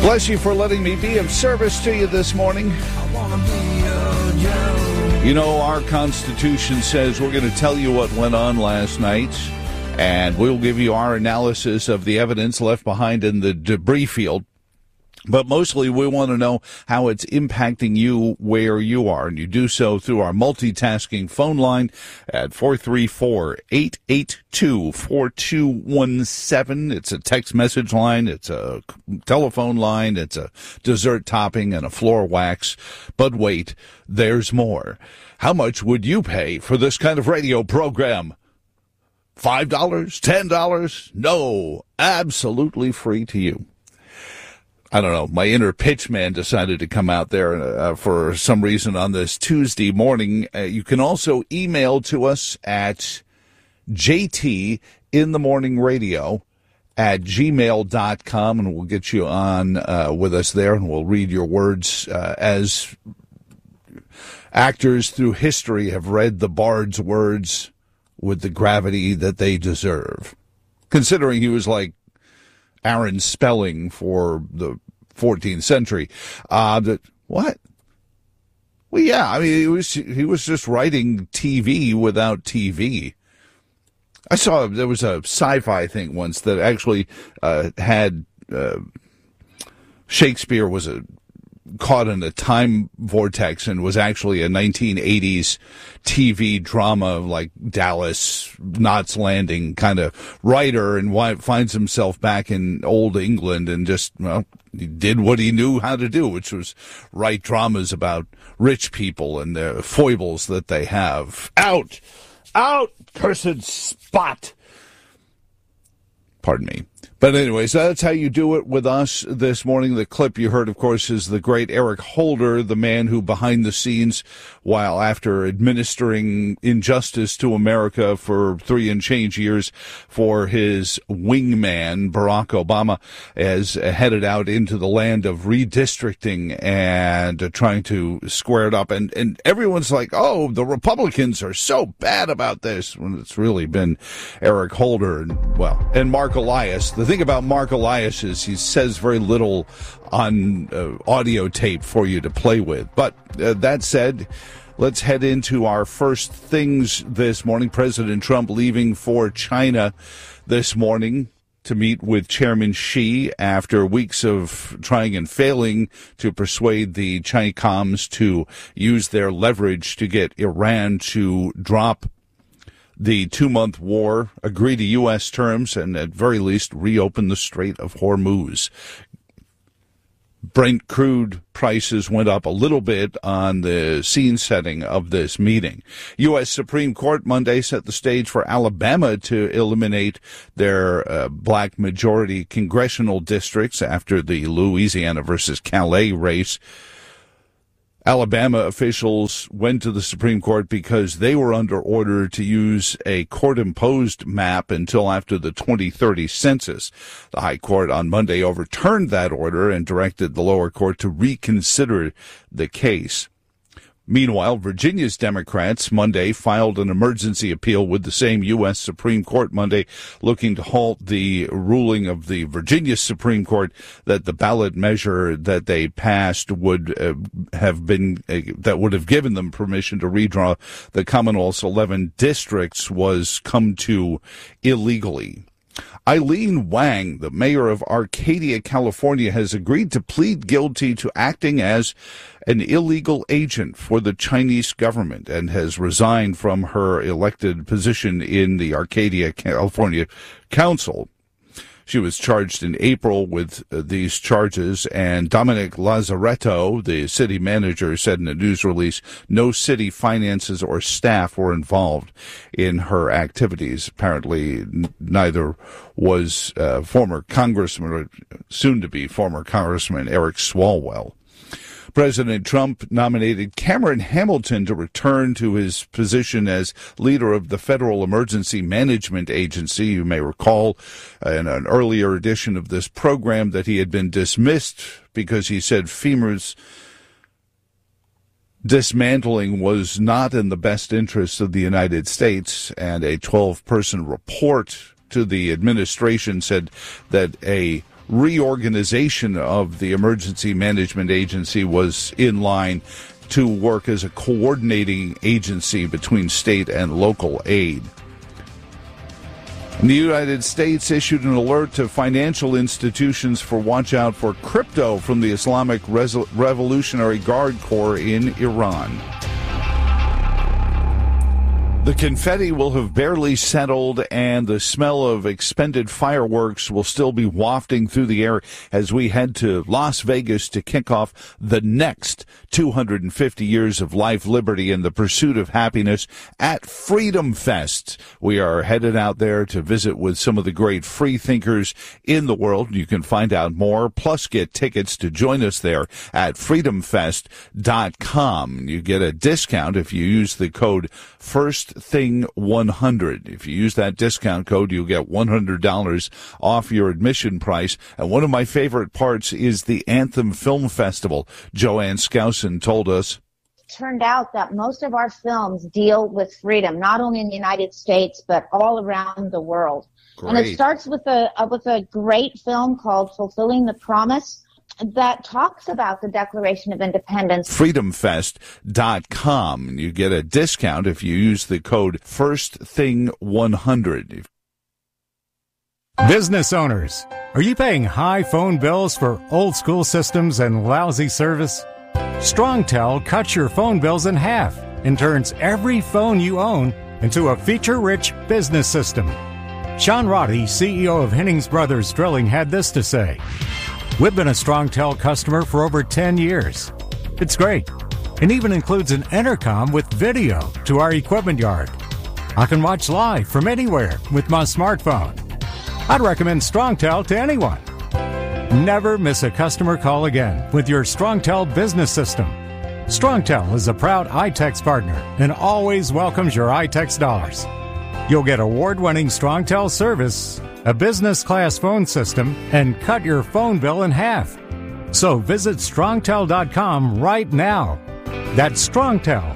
Bless you for letting me be of service to you this morning. You know, our Constitution says we're going to tell you what went on last night, and we'll give you our analysis of the evidence left behind in the debris field. But mostly we want to know how it's impacting you where you are. And you do so through our multitasking phone line at 434-882-4217. It's a text message line. It's a telephone line. It's a dessert topping and a floor wax. But wait, there's more. How much would you pay for this kind of radio program? $5? $10? No, absolutely free to you. I don't know, my inner pitchman decided to come out there for some reason on this Tuesday morning. You can also email to us at jtinthemorningradio@gmail.com, and we'll get you on with us there, and we'll read your words as actors through history have read the bard's words with the gravity that they deserve. Considering he was like Aaron Spelling for the 14th century. What? Well, yeah, I mean, he was just writing TV without TV. I saw there was a sci-fi thing once that actually had Shakespeare was caught in a time vortex and was actually a 1980s TV drama like Dallas, Knots Landing kind of writer, and finds himself back in old England and just, well, he did what he knew how to do, which was write dramas about rich people and the foibles that they have. Out! Out! Cursed spot! Pardon me. But anyways, that's how you do it with us this morning. The clip you heard, of course, is the great Eric Holder, the man who behind the scenes, while after administering injustice to America for 3 and change years for his wingman, Barack Obama, has headed out into the land of redistricting and trying to square it up. And everyone's like, oh, the Republicans are so bad about this, when it's really been Eric Holder and Mark Elias. The thing about Mark Elias is he says very little on audio tape for you to play with. But that said, let's head into our first things this morning. President Trump leaving for China this morning to meet with Chairman Xi after weeks of trying and failing to persuade the Chicoms to use their leverage to get Iran to drop the 2-month war, agree to U.S. terms, and at very least reopen the Strait of Hormuz. Brent crude prices went up a little bit on the scene setting of this meeting. U.S. Supreme Court Monday set the stage for Alabama to eliminate their black majority congressional districts after the Louisiana versus Calais race. Alabama officials went to the Supreme Court because they were under order to use a court-imposed map until after the 2030 census. The High Court on Monday overturned that order and directed the lower court to reconsider the case. Meanwhile, Virginia's Democrats Monday filed an emergency appeal with the same U.S. Supreme Court Monday, looking to halt the ruling of the Virginia Supreme Court that the ballot measure that they passed would have given them permission to redraw the Commonwealth's 11 districts was come to illegally. Eileen Wang, the mayor of Arcadia, California, has agreed to plead guilty to acting as an illegal agent for the Chinese government and has resigned from her elected position in the Arcadia, California Council. She was charged in April with these charges, and Dominic Lazaretto, the city manager, said in a news release no city finances or staff were involved in her activities. Apparently, neither was former Congressman, or soon-to-be former Congressman, Eric Swalwell. President Trump nominated Cameron Hamilton to return to his position as leader of the Federal Emergency Management Agency. You may recall in an earlier edition of this program that he had been dismissed because he said FEMA's dismantling was not in the best interest of the United States, and a 12-person report to the administration said that a reorganization of the Emergency Management Agency was in line to work as a coordinating agency between state and local aid. The United States issued an alert to financial institutions for watch out for crypto from the Islamic Revolutionary Guard Corps in Iran. The confetti will have barely settled, and the smell of expended fireworks will still be wafting through the air as we head to Las Vegas to kick off the next 250 years of life, liberty, and the pursuit of happiness at Freedom Fest. We are headed out there to visit with some of the great free thinkers in the world. You can find out more, plus get tickets to join us there at freedomfest.com. You get a discount if you use the code FIRSTTHING100. If you use that discount code, you'll get $100 off your admission price. And one of my favorite parts is the Anthem Film Festival. Joanne Skousen told us. Turned out that most of our films deal with freedom, not only in the United States, but all around the world. Great. And it starts with a great film called Fulfilling the Promise, that talks about the Declaration of Independence. Freedomfest.com. You get a discount if you use the code FIRSTTHING100. Business owners, are you paying high phone bills for old school systems and lousy service? StrongTel cuts your phone bills in half and turns every phone you own into a feature-rich business system. Sean Roddy, CEO of Hennings Brothers Drilling, had this to say. We've been a StrongTel customer for over 10 years. It's great, and even includes an intercom with video to our equipment yard. I can watch live from anywhere with my smartphone. I'd recommend StrongTel to anyone. Never miss a customer call again with your StrongTel business system. StrongTel is a proud iTex partner and always welcomes your iTex dollars. You'll get award-winning StrongTel service, a business-class phone system, and cut your phone bill in half. So visit StrongTel.com right now. That's StrongTel,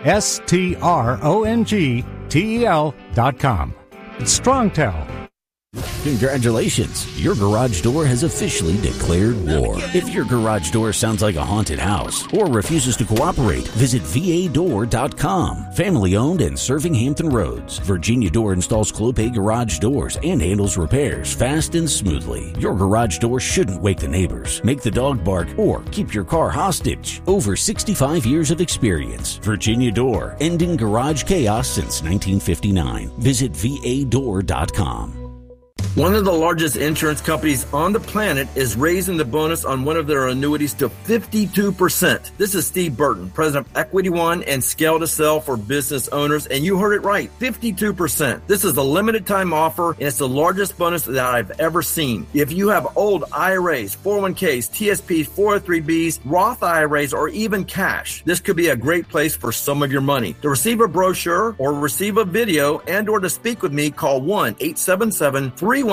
StrongTel.com. It's StrongTel. Congratulations, your garage door has officially declared war. If your garage door sounds like a haunted house or refuses to cooperate, visit VADoor.com. Family owned and serving Hampton Roads, Virginia Door installs Clopay garage doors and handles repairs fast and smoothly. Your garage door shouldn't wake the neighbors, make the dog bark, or keep your car hostage. Over 65 years of experience. Virginia Door, ending garage chaos since 1959. Visit VADoor.com. One of the largest insurance companies on the planet is raising the bonus on one of their annuities to 52%. This is Steve Burton, president of Equity One and Scale to Sell for business owners, and you heard it right, 52%. This is a limited time offer, and it's the largest bonus that I've ever seen. If you have old IRAs, 401ks, TSPs, 403bs, Roth IRAs, or even cash, this could be a great place for some of your money. To receive a brochure or receive a video and or to speak with me, call 1-877-313-4080.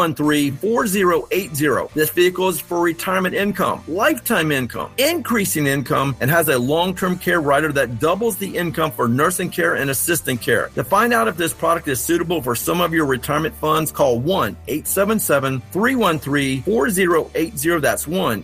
This vehicle is for retirement income, lifetime income, increasing income, and has a long-term care rider that doubles the income for nursing care and assistant care. To find out if this product is suitable for some of your retirement funds, call 1-877-313-4080. That's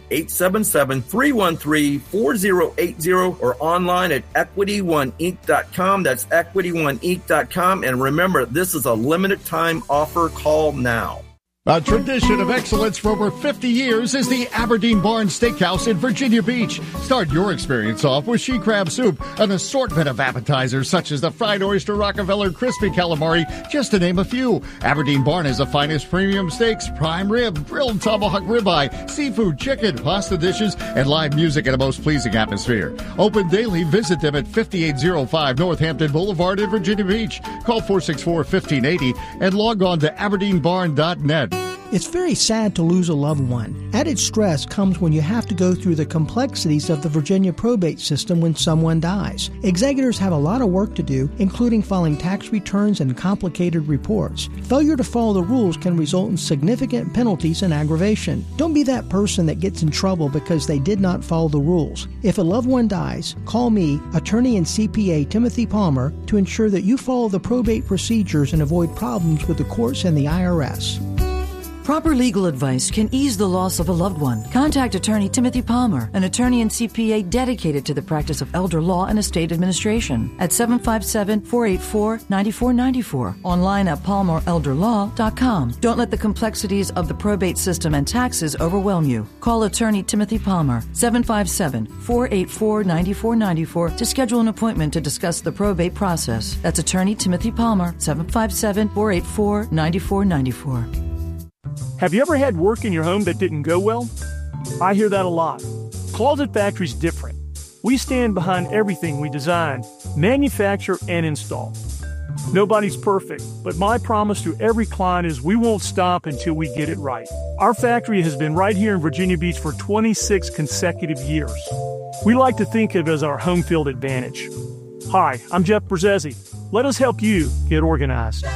1-877-313-4080 or online at EquityOneInc.com. That's EquityOneInc.com. And remember, this is a limited time offer. Call now. A tradition of excellence for over 50 years is the Aberdeen Barn Steakhouse in Virginia Beach. Start your experience off with she crab soup, an assortment of appetizers such as the fried oyster, Rockefeller, crispy calamari, just to name a few. Aberdeen Barn has the finest premium steaks, prime rib, grilled tomahawk ribeye, seafood, chicken, pasta dishes, and live music in a most pleasing atmosphere. Open daily. Visit them at 5805 Northampton Boulevard in Virginia Beach. Call 464-1580 and log on to aberdeenbarn.net. It's very sad to lose a loved one. Added stress comes when you have to go through the complexities of the Virginia probate system when someone dies. Executors have a lot of work to do, including filing tax returns and complicated reports. Failure to follow the rules can result in significant penalties and aggravation. Don't be that person that gets in trouble because they did not follow the rules. If a loved one dies, call me, attorney and CPA Timothy Palmer, to ensure that you follow the probate procedures and avoid problems with the courts and the IRS. Proper legal advice can ease the loss of a loved one. Contact attorney Timothy Palmer, an attorney and CPA dedicated to the practice of elder law and estate administration, at 757-484-9494. Online at palmerelderlaw.com. Don't let the complexities of the probate system and taxes overwhelm you. Call attorney Timothy Palmer, 757-484-9494 to schedule an appointment to discuss the probate process. That's attorney Timothy Palmer, 757-484-9494. Have you ever had work in your home that didn't go well? I hear that a lot. Closet Factory's different. We stand behind everything we design, manufacture, and install. Nobody's perfect, but my promise to every client is we won't stop until we get it right. Our factory has been right here in Virginia Beach for 26 consecutive years. We like to think of it as our home field advantage. Hi, I'm Jeff Brzezzi. Let us help you get organized.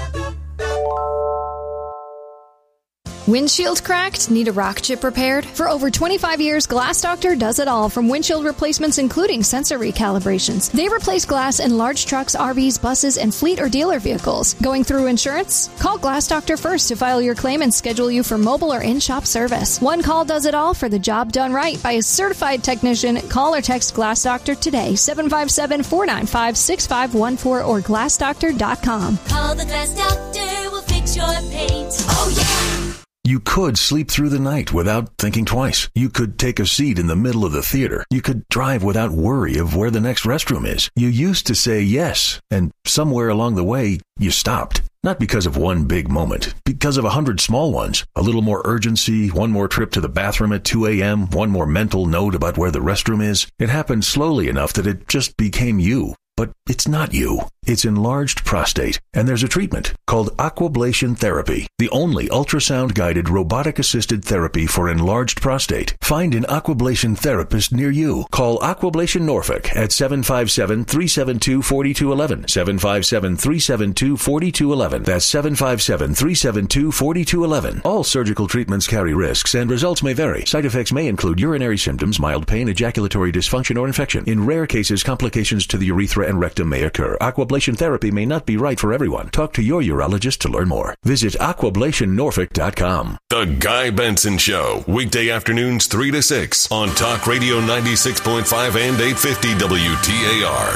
Windshield cracked? Need a rock chip repaired? For over 25 years, Glass Doctor does it all, from windshield replacements including sensor recalibrations. They replace glass in large trucks, RVs, buses, and fleet or dealer vehicles. Going through insurance? Call Glass Doctor first to file your claim and schedule you for mobile or in-shop service. One call does it all for the job done right by a certified technician. Call or text Glass Doctor today, 757-495-6514 or glassdoctor.com. Call the Glass Doctor, we'll fix your paint. Oh, yeah! You could sleep through the night without thinking twice. You could take a seat in the middle of the theater. You could drive without worry of where the next restroom is. You used to say yes, and somewhere along the way, you stopped. Not because of one big moment, because of 100 small ones. A little more urgency, one more trip to the bathroom at 2 a.m., one more mental note about where the restroom is. It happened slowly enough that it just became you. But it's not you. It's enlarged prostate, and there's a treatment called Aquablation Therapy, the only ultrasound-guided robotic-assisted therapy for enlarged prostate. Find an Aquablation therapist near you. Call Aquablation Norfolk at 757-372-4211, 757-372-4211. That's 757-372-4211. All surgical treatments carry risks, and results may vary. Side effects may include urinary symptoms, mild pain, ejaculatory dysfunction, or infection. In rare cases, complications to the urethra and rectum may occur. Aquablation therapy may not be right for everyone. Talk to your urologist to learn more. Visit aquablationnorfolk.com. The Guy Benson Show, weekday afternoons 3 to 6 on Talk Radio 96.5 and 850 WTAR.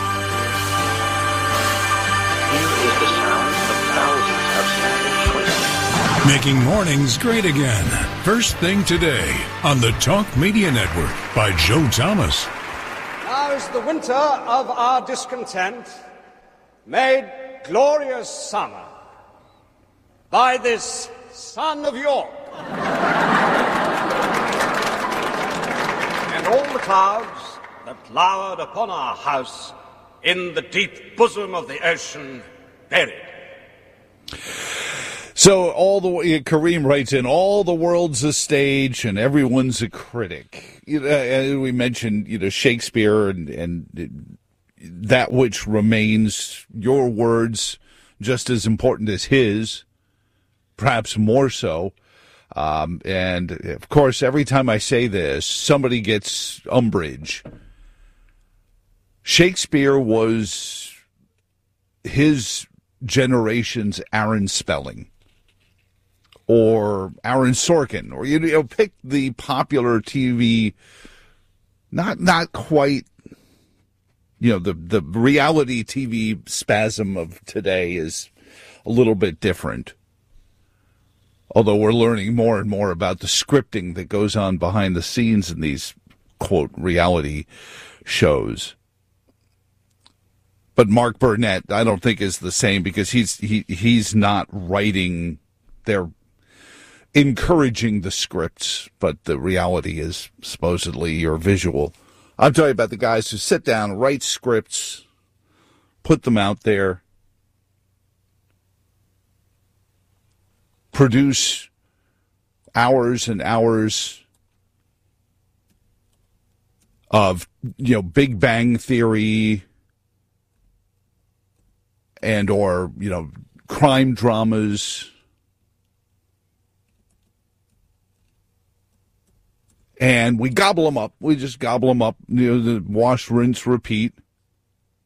Here is the sound of thousands of simple choices. Making mornings great again. First thing today on the Talk Media Network by Joe Thomas. Now is the winter of our discontent made glorious summer by this son of York. And all the clouds that lowered upon our house in the deep bosom of the ocean buried. So Kareem writes in, all the world's a stage and everyone's a critic. We mentioned, Shakespeare and that which remains, your words, just as important as his, perhaps more so. And of course, every time I say this, somebody gets umbrage. Shakespeare was his generation's Aaron Spelling. Or Aaron Sorkin, or pick the popular TV, not quite, the reality TV spasm of today is a little bit different. Although we're learning more and more about the scripting that goes on behind the scenes in these, quote, reality shows. But Mark Burnett, I don't think is the same because he's not writing their encouraging the scripts, but the reality is supposedly your visual. I'm talking about the guys who sit down, write scripts, put them out there, produce hours and hours of, Big Bang Theory and or, crime dramas. And we gobble them up. We just gobble them up, the wash, rinse, repeat.